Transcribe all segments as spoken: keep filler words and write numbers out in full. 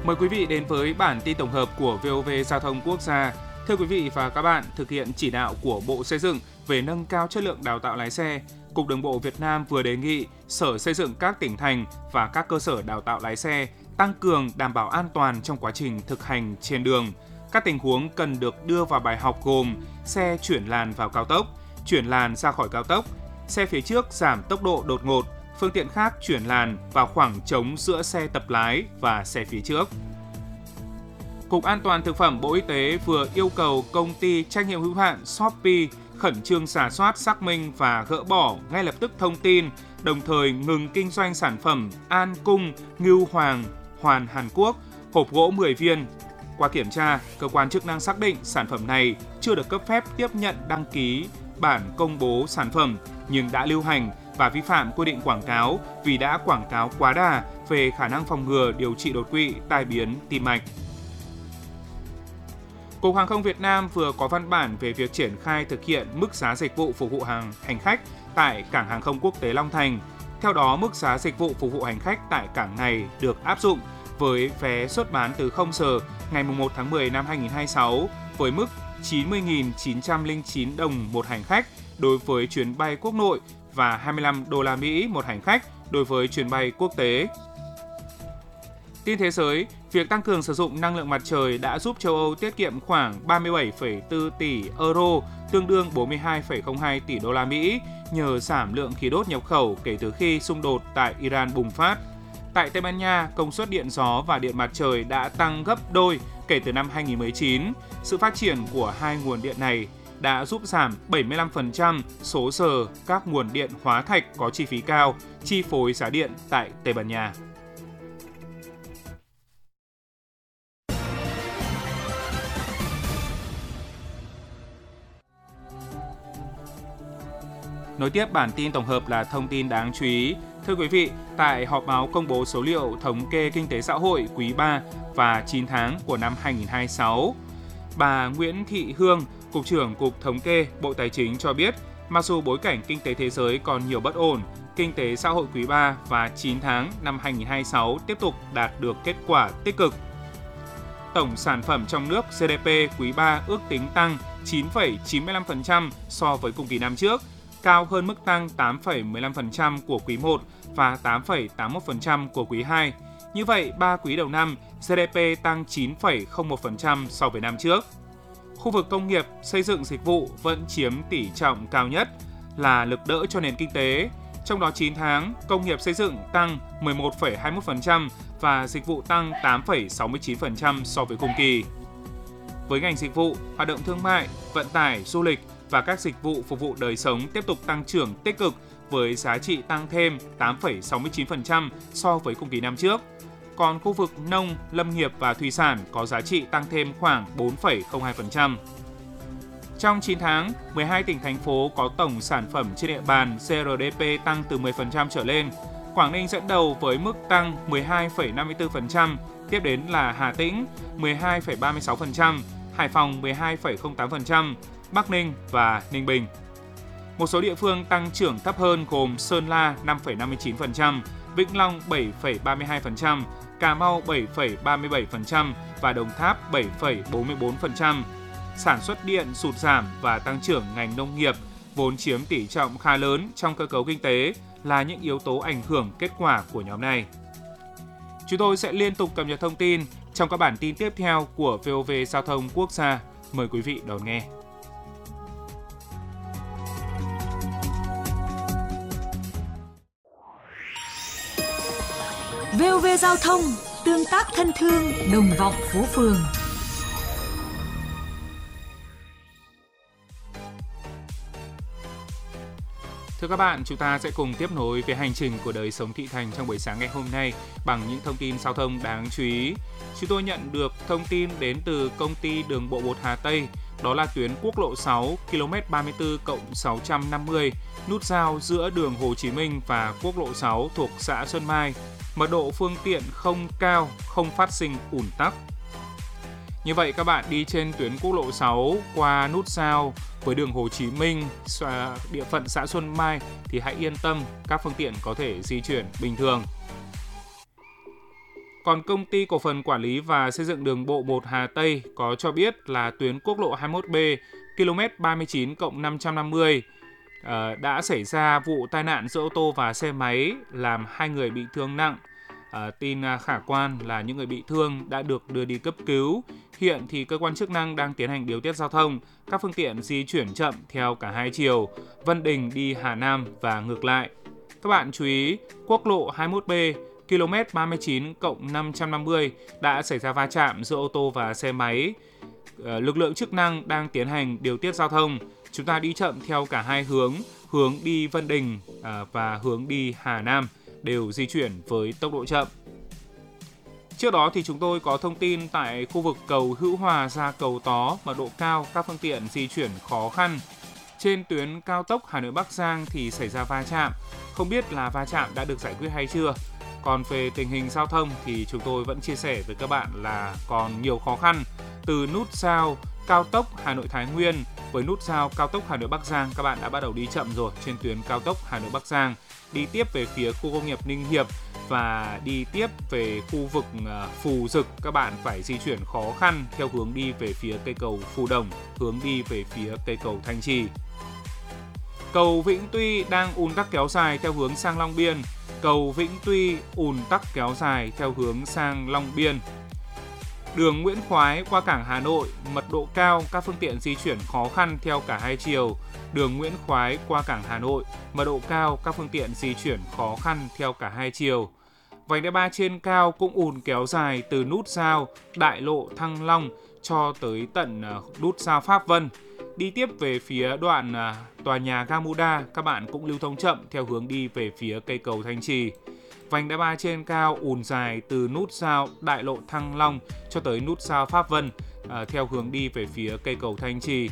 Mời quý vị đến với bản tin tổng hợp của vê o vê Giao thông Quốc gia. Thưa quý vị và các bạn, thực hiện chỉ đạo của Bộ Xây dựng về nâng cao chất lượng đào tạo lái xe, Cục Đường bộ Việt Nam vừa đề nghị Sở Xây dựng các tỉnh thành và các cơ sở đào tạo lái xe tăng cường đảm bảo an toàn trong quá trình thực hành trên đường. Các tình huống cần được đưa vào bài học gồm xe chuyển làn vào cao tốc, chuyển làn ra khỏi cao tốc, xe phía trước giảm tốc độ đột ngột, phương tiện khác chuyển làn vào khoảng trống giữa xe tập lái và xe phía trước. Cục An toàn Thực phẩm Bộ Y tế vừa yêu cầu công ty trách nhiệm hữu hạn Shopee khẩn trương rà soát, xác minh và gỡ bỏ ngay lập tức thông tin, đồng thời ngừng kinh doanh sản phẩm An Cung, Ngưu Hoàng, Hoàn Hàn Quốc, hộp gỗ mười viên. Qua kiểm tra, cơ quan chức năng xác định sản phẩm này chưa được cấp phép tiếp nhận đăng ký bản công bố sản phẩm nhưng đã lưu hành và vi phạm quy định quảng cáo vì đã quảng cáo quá đà về khả năng phòng ngừa điều trị đột quỵ, tai biến tim mạch. Cục Hàng không Việt Nam vừa có văn bản về việc triển khai thực hiện mức giá dịch vụ phục vụ hàng hành khách tại Cảng Hàng không Quốc tế Long Thành. Theo đó, mức giá dịch vụ phục vụ hành khách tại cảng này được áp dụng với vé xuất bán từ không giờ ngày mùng một tháng mười năm hai nghìn không trăm hai mươi sáu với mức chín mươi nghìn chín trăm lẻ chín đồng một hành khách đối với chuyến bay quốc nội và hai mươi lăm đô la Mỹ một hành khách đối với chuyến bay quốc tế. Tin thế giới, việc tăng cường sử dụng năng lượng mặt trời đã giúp châu Âu tiết kiệm khoảng ba mươi bảy phẩy bốn tỷ euro, tương đương bốn mươi hai phẩy không hai tỷ đô la Mỹ, nhờ giảm lượng khí đốt nhập khẩu kể từ khi xung đột tại Iran bùng phát. Tại Tây Ban Nha, công suất điện gió và điện mặt trời đã tăng gấp đôi kể từ năm hai nghìn không trăm mười chín. Sự phát triển của hai nguồn điện này đã giúp giảm bảy mươi lăm phần trăm số giờ các nguồn điện hóa thạch có chi phí cao, chi phối giá điện tại Tây Ban Nha. Nối tiếp bản tin tổng hợp là thông tin đáng chú ý. Thưa quý vị, tại họp báo công bố số liệu thống kê kinh tế xã hội quý ba và chín tháng của năm hai nghìn không trăm hai mươi sáu, bà Nguyễn Thị Hương, Cục trưởng Cục Thống kê Bộ Tài chính cho biết, mặc dù bối cảnh kinh tế thế giới còn nhiều bất ổn, kinh tế xã hội quý ba và chín tháng năm hai nghìn không trăm hai mươi sáu tiếp tục đạt được kết quả tích cực. Tổng sản phẩm trong nước giê đê pê quý ba ước tính tăng chín phẩy chín mươi lăm phần trăm so với cùng kỳ năm trước, cao hơn mức tăng tám phẩy mười lăm phần trăm của quý một và tám phẩy tám mươi mốt phần trăm của quý hai. Như vậy, ba quý đầu năm, giê đê pê tăng chín phẩy không một phần trăm so với năm trước. Khu vực công nghiệp, xây dựng dịch vụ vẫn chiếm tỷ trọng cao nhất là lực đỡ cho nền kinh tế. Trong đó chín tháng, công nghiệp xây dựng tăng mười một phẩy hai mươi mốt phần trăm và dịch vụ tăng tám phẩy sáu mươi chín phần trăm so với cùng kỳ. Với ngành dịch vụ, hoạt động thương mại, vận tải, du lịch và các dịch vụ phục vụ đời sống tiếp tục tăng trưởng tích cực với giá trị tăng thêm tám phẩy sáu mươi chín phần trăm so với cùng kỳ năm trước. Còn khu vực nông, lâm nghiệp và thủy sản có giá trị tăng thêm khoảng bốn phẩy không hai phần trăm. Trong chín tháng, mười hai tỉnh thành phố có tổng sản phẩm trên địa bàn giê rờ đê pê tăng từ mười phần trăm trở lên. Quảng Ninh dẫn đầu với mức tăng mười hai phẩy năm mươi tư phần trăm, tiếp đến là Hà Tĩnh mười hai phẩy ba mươi sáu phần trăm, Hải Phòng mười hai phẩy không tám phần trăm, Bắc Ninh và Ninh Bình. Một số địa phương tăng trưởng thấp hơn gồm Sơn La năm phẩy năm mươi chín phần trăm, Vĩnh Long bảy phẩy ba mươi hai phần trăm, Cà Mau bảy phẩy ba mươi bảy phần trăm và Đồng Tháp bảy phẩy bốn mươi tư phần trăm. Sản xuất điện sụt giảm và tăng trưởng ngành nông nghiệp, vốn chiếm tỷ trọng khá lớn trong cơ cấu kinh tế, là những yếu tố ảnh hưởng kết quả của nhóm này. Chúng tôi sẽ liên tục cập nhật thông tin trong các bản tin tiếp theo của vê o vê Giao thông Quốc gia. Mời quý vị đón nghe. vê o vê Giao thông, tương tác thân thương, đồng vọng phố phường. Thưa các bạn, chúng ta sẽ cùng tiếp nối với hành trình của đời sống thị thành trong buổi sáng ngày hôm nay bằng những thông tin giao thông đáng chú ý. Chúng tôi nhận được thông tin đến từ công ty Đường bộ một Hà Tây, đó là tuyến quốc lộ sáu, km ba mươi tư cộng sáu trăm năm mươi, nút giao giữa đường Hồ Chí Minh và quốc lộ sáu thuộc xã Xuân Mai. Mật độ phương tiện không cao, không phát sinh ùn tắc. Như vậy các bạn đi trên tuyến quốc lộ sáu qua nút giao với đường Hồ Chí Minh, địa phận xã Xuân Mai thì hãy yên tâm, các phương tiện có thể di chuyển bình thường. Còn Công ty Cổ phần Quản lý và Xây dựng Đường bộ một Hà Tây có cho biết là tuyến quốc lộ hai mươi mốt B, km ba mươi chín cộng năm trăm năm mươi uh, đã xảy ra vụ tai nạn giữa ô tô và xe máy làm hai người bị thương nặng. À, tin khả quan là những người bị thương đã được đưa đi cấp cứu. Hiện thì cơ quan chức năng đang tiến hành điều tiết giao thông, các phương tiện di chuyển chậm theo cả hai chiều, Vân Đình đi Hà Nam và ngược lại. Các bạn chú ý, quốc lộ hai mươi mốt B, km ba mươi chín cộng năm trăm năm mươi đã xảy ra va chạm giữa ô tô và xe máy. À, lực lượng chức năng đang tiến hành điều tiết giao thông. Chúng ta đi chậm theo cả hai hướng, hướng đi Vân Đình à, và hướng đi Hà Nam đều di chuyển với tốc độ chậm. Trước đó thì chúng tôi có thông tin tại khu vực cầu Hữu Hòa ra cầu Tó, mật độ cao, các phương tiện di chuyển khó khăn. Trên tuyến cao tốc Hà Nội Bắc Giang thì xảy ra va chạm, không biết là va chạm đã được giải quyết hay chưa. Còn về tình hình giao thông thì chúng tôi vẫn chia sẻ với các bạn là còn nhiều khó khăn. Từ nút giao cao tốc Hà Nội Thái Nguyên với nút giao cao tốc Hà Nội Bắc Giang, các bạn đã bắt đầu đi chậm rồi. Trên tuyến cao tốc Hà Nội Bắc Giang, đi tiếp về phía khu công nghiệp Ninh Hiệp và đi tiếp về khu vực Phù Dực, các bạn phải di chuyển khó khăn theo hướng đi về phía cây cầu Phù Đồng, hướng đi về phía cây cầu Thanh Trì. Cầu Vĩnh Tuy đang ùn tắc kéo dài theo hướng sang Long Biên. Cầu Vĩnh Tuy ùn tắc kéo dài theo hướng sang Long Biên. Đường Nguyễn Khoái qua cảng Hà Nội, mật độ cao, các phương tiện di chuyển khó khăn theo cả hai chiều. Đường Nguyễn Khoái qua cảng Hà Nội, mật độ cao, các phương tiện di chuyển khó khăn theo cả hai chiều. Vành đai ba trên cao cũng ùn kéo dài từ nút giao Đại lộ Thăng Long cho tới tận nút giao Pháp Vân. Đi tiếp về phía đoạn tòa nhà Gamuda, các bạn cũng lưu thông chậm theo hướng đi về phía cây cầu Thanh Trì. Vành đai ba trên cao ùn dài từ nút giao Đại lộ Thăng Long cho tới nút giao Pháp Vân à, theo hướng đi về phía cây cầu Thanh Trì.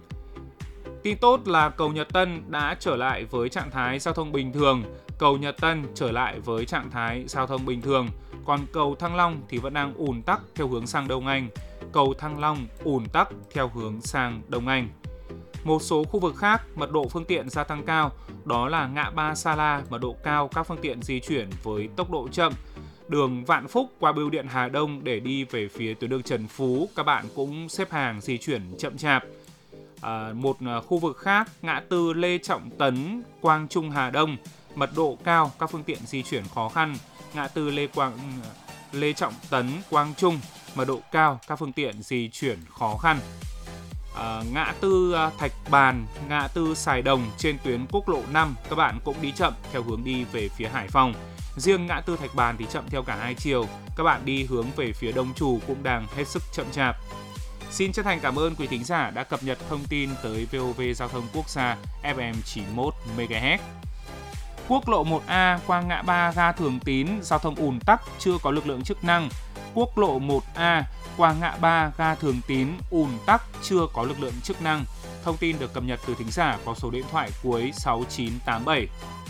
Tin tốt là cầu Nhật Tân đã trở lại với trạng thái giao thông bình thường. Cầu Nhật Tân trở lại với trạng thái giao thông bình thường. Còn cầu Thăng Long thì vẫn đang ùn tắc theo hướng sang Đông Anh. Cầu Thăng Long ùn tắc theo hướng sang Đông Anh. Một số khu vực khác, mật độ phương tiện gia tăng cao, đó là ngã ba Sa La, mật độ cao, các phương tiện di chuyển với tốc độ chậm. Đường Vạn Phúc qua bưu điện Hà Đông để đi về phía tuyến đường Trần Phú, các bạn cũng xếp hàng di chuyển chậm chạp. À, một khu vực khác, ngã tư Lê Trọng Tấn, Quang Trung Hà Đông, mật độ cao, các phương tiện di chuyển khó khăn. Ngã tư Lê Quang Lê Trọng Tấn, Quang Trung, mật độ cao, các phương tiện di chuyển khó khăn. À, ngã tư Thạch Bàn, ngã tư Sài Đồng trên tuyến quốc lộ năm, các bạn cũng đi chậm theo hướng đi về phía Hải Phòng. Riêng ngã tư Thạch Bàn thì chậm theo cả hai chiều, các bạn đi hướng về phía Đông Trù cũng đang hết sức chậm chạp. Xin chân thành cảm ơn quý thính giả đã cập nhật thông tin tới vê o vê Giao thông Quốc gia ép em chín mươi mốt mê ga héc. Quốc lộ một A qua ngã ba ga Thường Tín, giao thông ùn tắc, chưa có lực lượng chức năng. Quốc lộ một A qua ngã ba ga Thường Tín, ùn tắc, chưa có lực lượng chức năng. Thông tin được cập nhật từ thính giả có số điện thoại cuối sáu chín tám bảy.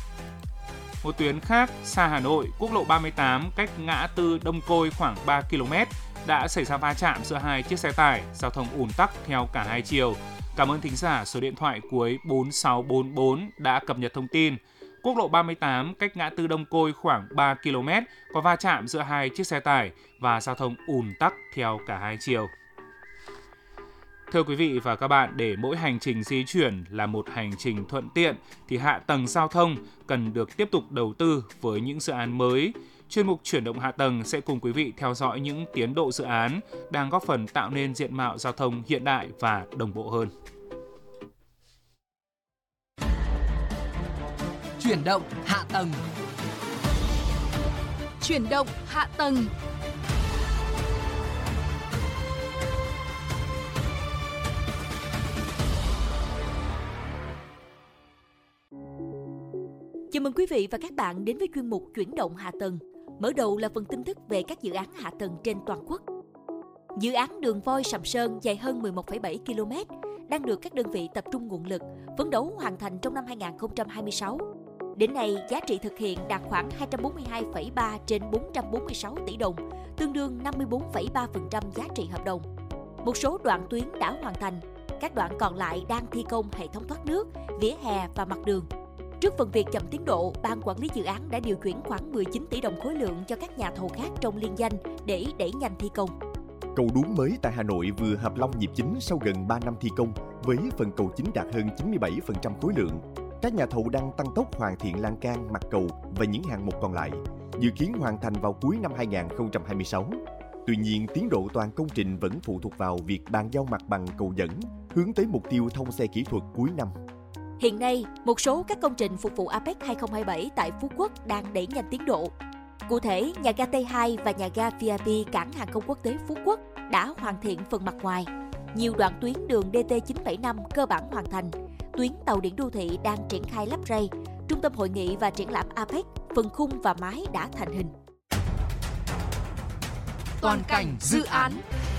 Một tuyến khác, xa Hà Nội, quốc lộ ba mươi tám cách ngã tư Đông Côi khoảng ba ki lô mét đã xảy ra va chạm giữa hai chiếc xe tải, giao thông ùn tắc theo cả hai chiều. Cảm ơn thính giả số điện thoại cuối bốn sáu bốn bốn đã cập nhật thông tin. Quốc lộ ba mươi tám cách ngã tư Đông Côi khoảng ba ki lô mét có va chạm giữa hai chiếc xe tải và giao thông ùn tắc theo cả hai chiều. Thưa quý vị và các bạn, để mỗi hành trình di chuyển là một hành trình thuận tiện thì hạ tầng giao thông cần được tiếp tục đầu tư với những dự án mới. Chuyên mục Chuyển động hạ tầng sẽ cùng quý vị theo dõi những tiến độ dự án đang góp phần tạo nên diện mạo giao thông hiện đại và đồng bộ hơn. Chuyển động hạ tầng. Chuyển động hạ tầng. Chào mừng quý vị và các bạn đến với chuyên mục Chuyển động hạ tầng. Mở đầu là phần tin tức về các dự án hạ tầng trên toàn quốc. Dự án đường voi Sầm Sơn dài hơn mười một phẩy bảy ki lô mét đang được các đơn vị tập trung nguồn lực, phấn đấu hoàn thành trong năm hai không hai sáu. Đến nay, giá trị thực hiện đạt khoảng hai trăm bốn mươi hai phẩy ba trên bốn trăm bốn mươi sáu tỷ đồng, tương đương năm mươi tư phẩy ba phần trăm giá trị hợp đồng. Một số đoạn tuyến đã hoàn thành, các đoạn còn lại đang thi công hệ thống thoát nước, vỉa hè và mặt đường. Trước phần việc chậm tiến độ, Ban Quản lý dự án đã điều chuyển khoảng mười chín tỷ đồng khối lượng cho các nhà thầu khác trong liên danh để đẩy nhanh thi công. Cầu Đuống mới tại Hà Nội vừa hợp long nhịp chính sau gần ba năm thi công, với phần cầu chính đạt hơn chín mươi bảy phần trăm khối lượng. Các nhà thầu đang tăng tốc hoàn thiện lan can, mặt cầu và những hạng mục còn lại, dự kiến hoàn thành vào cuối năm hai không hai sáu. Tuy nhiên, tiến độ toàn công trình vẫn phụ thuộc vào việc bàn giao mặt bằng cầu dẫn, hướng tới mục tiêu thông xe kỹ thuật cuối năm. Hiện nay, một số các công trình phục vụ a pếch hai không hai bảy tại Phú Quốc đang đẩy nhanh tiến độ. Cụ thể, nhà ga T hai và nhà ga vê i pê cảng hàng không quốc tế Phú Quốc đã hoàn thiện phần mặt ngoài. Nhiều đoạn tuyến đường D T chín bảy năm cơ bản hoàn thành. Tuyến tàu điện đô thị đang triển khai lắp rây. Trung tâm hội nghị và triển lãm a pếch, phần khung và mái đã thành hình. Toàn cảnh dự án.